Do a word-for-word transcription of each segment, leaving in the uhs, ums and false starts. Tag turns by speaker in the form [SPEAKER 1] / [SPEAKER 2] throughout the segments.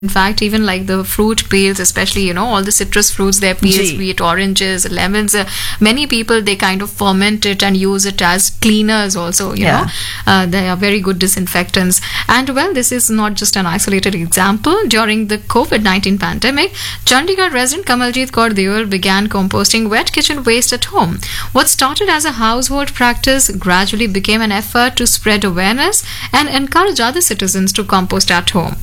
[SPEAKER 1] In fact, even like the fruit peels, especially, you know, all the citrus fruits, their peels,
[SPEAKER 2] Ji.
[SPEAKER 1] be it oranges, lemons, uh, many people, they kind of ferment it and use it as cleaners also, you
[SPEAKER 2] Yeah.
[SPEAKER 1] know. Uh, they are very good disinfectants. And well, this is not just an isolated example. During the COVID nineteen pandemic, Chandigarh resident Kamaljeet Kaur Deol began composting wet kitchen waste at home. What started as a household practice gradually became an effort to spread awareness and encourage other citizens to compost at home.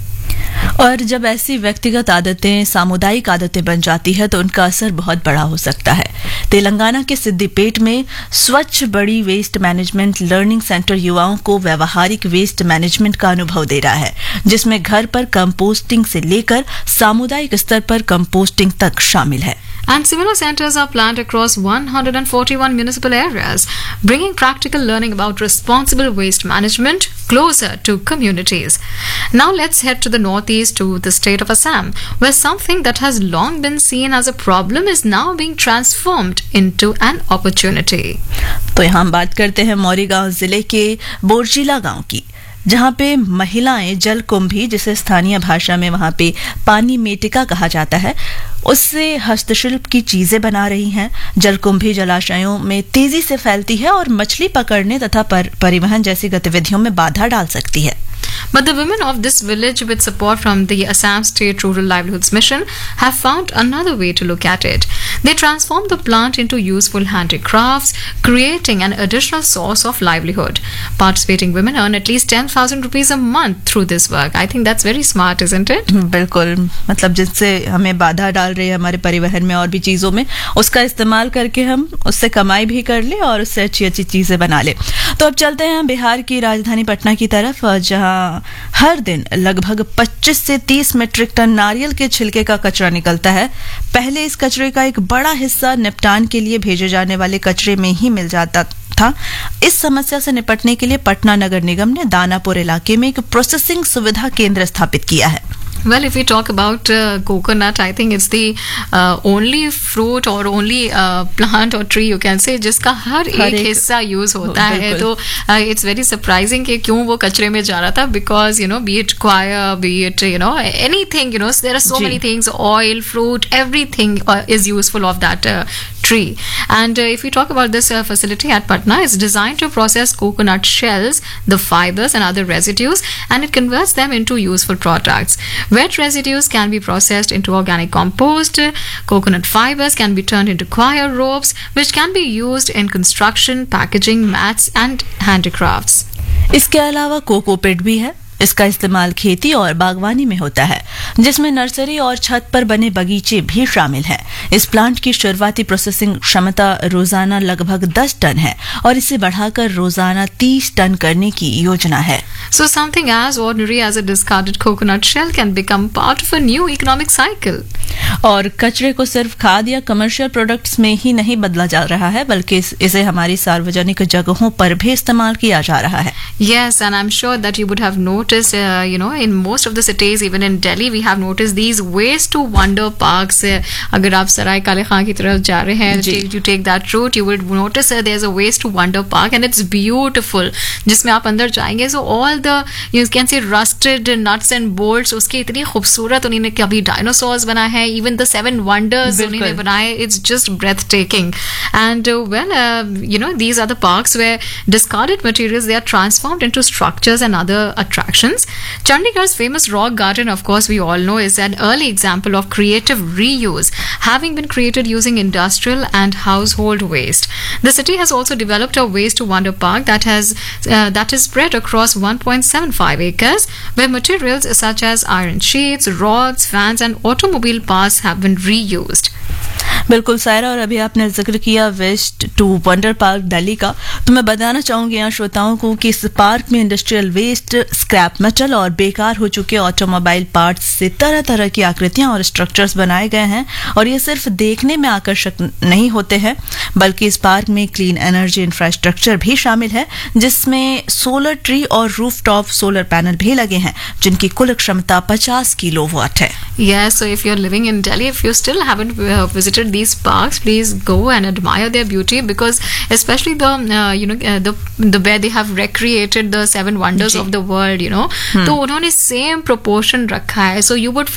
[SPEAKER 2] और जब ऐसी व्यक्तिगत आदतें सामुदायिक आदतें बन जाती है तो उनका असर बहुत बड़ा हो सकता है। तेलंगाना के सिद्दीपेट में स्वच्छ बड़ी वेस्ट मैनेजमेंट लर्निंग सेंटर युवाओं को व्यावहारिक वेस्ट मैनेजमेंट का अनुभव दे रहा है, जिसमें घर पर कंपोस्टिंग से लेकर सामुदायिक स्तर पर कंपोस्टिंग तक शामिल है।
[SPEAKER 1] And similar centers are planned across one hundred forty-one municipal areas, bringing practical learning about responsible waste management closer to communities. Now let's head to the northeast to the state of Assam, where something that has long been seen as a problem is now being transformed into an opportunity.
[SPEAKER 2] तो यहाँ हम बात करते हैं मौरीगांव जिले के बोरजिला गांव की, जहाँ पे महिलाएं जल कुंभी, जिसे स्थानीय भाषा में वहाँ पे पानी मेटिका कहा जाता है, उससे हस्तशिल्प की चीजें बना रही हैं। जलकुंभी जलाशयों में तेजी से फैलती है और मछली पकड़ने तथा पर, परिवहन जैसी गतिविधियों में बाधा डाल सकती है।
[SPEAKER 1] But the women of this village, with support from the Assam State Rural Livelihoods Mission, have found another way to look at it. They transform the plant into useful handicrafts, creating an additional source of livelihood. Participating women earn at least ten thousand rupees a month through this work. I think that's very smart, isn't it?
[SPEAKER 2] बिल्कुल, मतलब जिससे हमें बाधा डाल रही है हमारे परिवहन में और भी चीजों में, उसका इस्तेमाल करके हम उससे कमाई भी कर ले और उससे अच्छी अच्छी चीजें बना ले। तो अब चलते हैं बिहार की राजधानी पटना की तरफ, जहां हर दिन लगभग पच्चीस से तीस मीट्रिक टन नारियल के छिलके का कचरा निकलता है। पहले इस कचरे का एक बड़ा हिस्सा निपटान के लिए भेजे जाने वाले कचरे में ही मिल जाता था। इस समस्या से निपटने के लिए पटना नगर निगम ने दानापुर इलाके में एक प्रोसेसिंग सुविधा केंद्र स्थापित किया है।
[SPEAKER 1] Well, if we talk about uh, coconut, I think it's the uh, only fruit or only uh, plant or tree you can say जिसका हर एक हिस्सा यूज होता है। तो it's very surprising कि क्यों वो कचरे में जा रहा था, because you know, be it choir, be it you know anything, you know, there are so many things, oil, fruit, everything uh, is useful of that uh, tree. And uh, if we talk about this uh, facility at Patna, it's designed to process coconut shells, the fibers and other residues, and it converts them into useful products. Wet residues can be processed into organic compost. Coconut fibers can be turned into coir ropes, which can be used in construction, packaging, mats and handicrafts.
[SPEAKER 2] इसके अलावा cocopeat भी है। इसका इस्तेमाल खेती और बागवानी में होता है, जिसमें नर्सरी और छत पर बने बगीचे भी शामिल हैं। इस प्लांट की शुरुआती प्रोसेसिंग क्षमता रोजाना लगभग दस टन है और इसे बढ़ाकर रोजाना तीस टन करने की योजना है।
[SPEAKER 1] So something as ordinary as a discarded coconut shell can become part of a new economic cycle.
[SPEAKER 2] और कचरे को सिर्फ खाद या कमर्शियल प्रोडक्ट्स में ही नहीं बदला जा रहा है, बल्कि इस, इसे हमारी सार्वजनिक जगहों पर भी इस्तेमाल किया जा रहा है।
[SPEAKER 1] Yes, and I'm sure that you would have noticed, uh, you know, in most of the cities, even in Delhi, we have noticed these ways to wonder parks. Uh, अगर आप सराय काले खां की तरफ जा रहे हैं, you take that route, you will notice uh, there's a ways to wonder park, and it's beautiful. जिसमें आप अंदर जाएंगे, so all the you can see rusted nuts and bolts, उसके इतनी खूबसूरत उन्होंने कभी डायनासोर्स बनाए हैं, even the seven wonders उन्होंने बनाए, it's just breathtaking. And uh, well, uh, you know, these are the parks where discarded materials, they are transformed into structures and other attractions. Chandigarh's famous rock garden, of course, we all know, is an early example of creative reuse, having been created using industrial and household waste. The city has also developed a waste to wonder park that has uh, that is spread across one point seven five acres, where materials such as iron sheets, rods, fans and automobile parts have been reused.
[SPEAKER 2] बिल्कुल सायरा, और अभी आपने जिक्र किया waste to wonder park Delhi का, तो मैं बताना चाहूंगी यहाँ श्रोताओं को कि इस पार्क में इंडस्ट्रियल वेस्ट, स्क्रैप मेटल और बेकार हो चुके ऑटोमोबाइल पार्ट्स से तरह तरह की आकृतियां और स्ट्रक्चर्स बनाए गए हैं। और ये सिर्फ देखने में आकर्षक नहीं होते हैं, बल्कि इस पार्क में क्लीन एनर्जी इंफ्रास्ट्रक्चर भी शामिल है, जिसमें सोलर ट्री और रूफ टॉप सोलर पैनल भी लगे हैं, जिनकी कुल क्षमता पचास किलोवाट है।
[SPEAKER 1] Yeah, so if you're living in Delhi, if you still haven't uh, visited these parks, please go and admire their beauty, because especially the uh, you know uh, the the where they have recreated the seven wonders of the world, you know, तो उन्होंने same proportion रखा है, so you would